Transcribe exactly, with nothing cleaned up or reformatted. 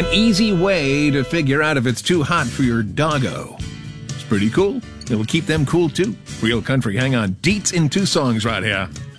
An easy way to figure out if it's too hot for your doggo. It's pretty cool. It'll keep them cool too. Real country, hang on. Deets in two songs right here.